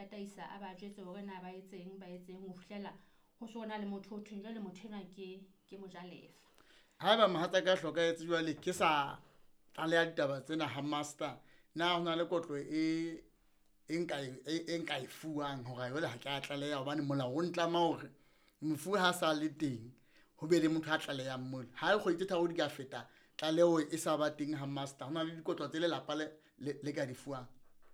tataisa a ba jwetse hore na ba etseng ho fihlela ho sona le motho o thwe jwale motho ena ke Mojalefa. Haeba mohatsa ka hlokahetse jwale ke sa tlaleha ditaba tsena ha master na hona le kotlo e nka e fuwang hore jwale ha ke a tlaleha hobane molao o ntlama hore mofu ha sa le teng ho be le motho a tlalehang mole ha e kgwedi tharo di ka feta tlaleho e sa ba teng ha master hona le dikotlo tse lelapa le ka di fuwang.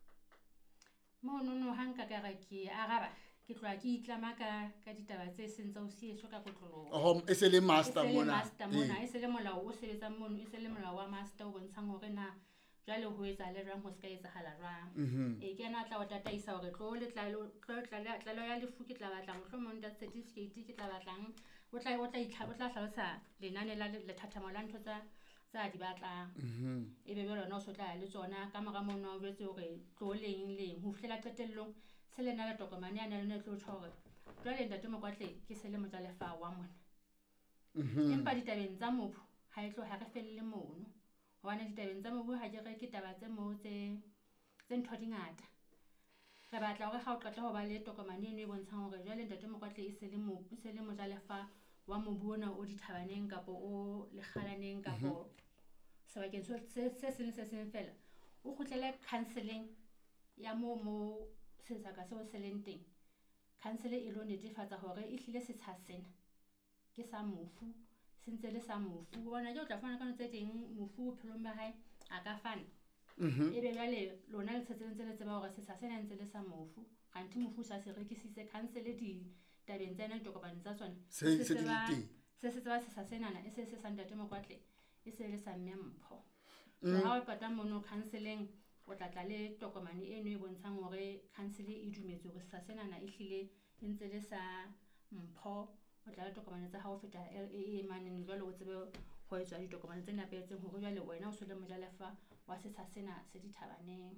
Mono ha nka ka ra ke araba ke tloha ke itlama ka ditaba tse seng tsa o sieso ka kotloloho. E se le master mona. E se le molao o sebetsang mono, e se le molao wa master o bontshang hore na jwale ho etsa le jwang ho ska etsahala jwang. Ke yena a tla o tataisa hore tlo tlalo ya lefu ke tla batlang mohlomong death certificate ke tla batlang o tla hlalosa lenane la lethathamo la ntho tsa di batlang. Ebe jwale o so tla le tsona ka mora mono o jwetse hore tlo leng ho fihlela qetellong se lena la tokomane yana le tlo tshore jwale ntate Mokwatle ke se le Mojalefa wa mona. Empa ditabeng tsa mobu ha e tlo ha re felle mono hobane ditabeng tsa mobu ha ke re ke taba tse mo tse ntho di ngata. Re batla hore ga o qeta ho ba le tokomane eno e bontshang hore jwale ntate Mokwatle e se le Mojalefa wa mobu ona o dithabaneng kapo o lekgalaneng kapo sebakeng se seng fela o kgutlele counselling ya mo setsaka seo se leng teng. Counsel e lo netefatsa hore e hlile setsha sena ke sa mofu se ntse le sa mofu bona ke o tla fana ka tse teng mofu bophelong ba hae a ka fana. Ebe jwale lona le tshetsentse le tseba hore setsha sena ntse le sa mofu ganti mofu sa se rekisitse counsel di tabeng tsena ditokomane tsa tsona se tseba setsha senana e se sa ntate Mokwatle e se le sa Mmempho. Ha o pata mono counseling o tla le tokomane eno e bontshang hore counsel e dumetse hore setsha senana e hlile e ntse le sa Mpho. O tla le tokomane tsa hao feta LA manene jwale o tsebe ho etswa ditokomane tse nepahetseng hore jwale wena o so le Mojalefa wa setsha sena se dithabaneng.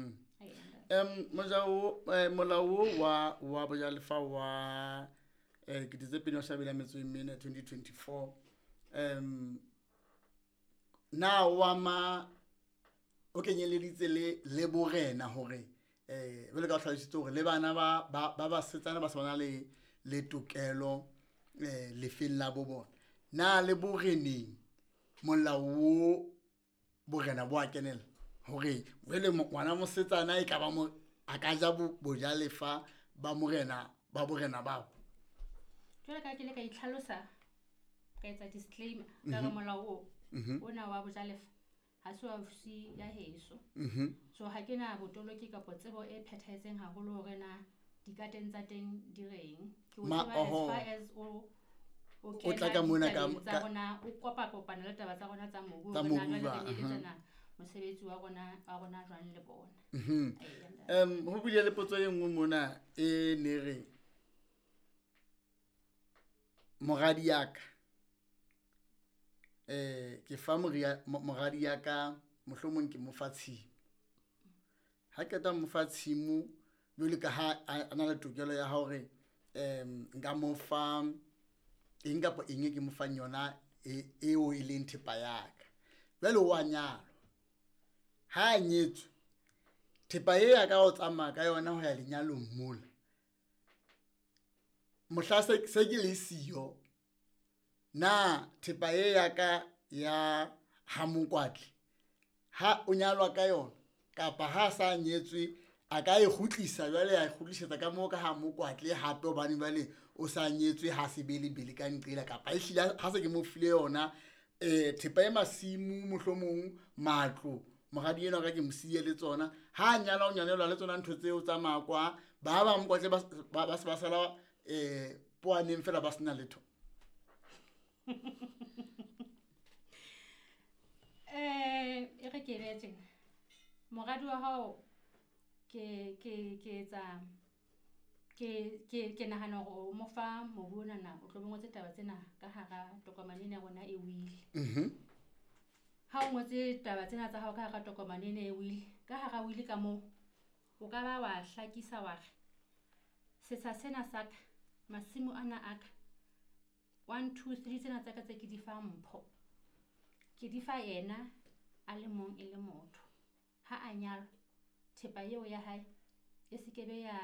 Molao wa Bojalefa wa ke ditse pele o shabela metso mena 2024 na wa o kenyeleditse le borena hore jwale ka o hlalositse hore le bana ba setsana ba sona le tokelo lefeng la bo bona na le boreneng molao wo borena bo a kenela hore jwale ngwana mosetsana e ka ba a ka ja Bojalefa ba borena bao. Jwale ka ke le ka itlhalosa ka etsa disclaimer ka re molao ona wa Bojalefa ha se wa ofisi ya heso. So ha ke na botoloki kapo tsebo e phethahetseng haholo hore na dikateng tsa teng di reng ke o tseba as far as o tla ka mona ka rona o kopana le taba tsa rona tsa mobu hore na jwale ka nyeletsana mosebetsi wa rona jwang le bona. Ho bile le potso e nngwe mona e ne re moradi yaka ke fa moradi yaka mohlomong ke mofa tshimo ha keta mofa tshimo jwale ka ha ana le tokelo ya hore nka mofa eng kapa eng ke mofang yona eo e leng thepa yaka jwale o a nyalwa ha a nyetswe thepa e ya ka o tsamaya ka yona ho ya lenyalong mola mohla se ke le siyo na thepa e ya ka ya ha Mokwatle ha o nyalwa ka yona kapa ha sa nyetswe a ka e kgutlisa jwale ya kgutlisetsa ka moo ka ha Mokwatle hape hobane jwale o sa nyetswe ha se bele ka nqela kapa e hlile ha se ke mo file yona thepa e masimo mohlomong matlo moradi ena ka ke mosiye le tsona ha nyala o nyalelwa le tsona ntho tseo tsa makwa ba Mokwatle ba se ba sala poaneng fela ba sena letho. E re ke betse moradi wa hao ke etsa ke nahana hore o mo fa mobu ona o tlo bongotse taba tsena ka hara tokomane ya rona e wili. Ha o ngotse taba tsena tsa hao ka hara tokomane e wili ka hara wili ka moo o ka ba wa hlakisa wa re setsha sena saka masimo ana aka 1 2 3 tsena tsa ka tse ke di fa Mpho ke di fa yena a le mong e le motho ha a nyala thepa eo ya hae e se kebe ya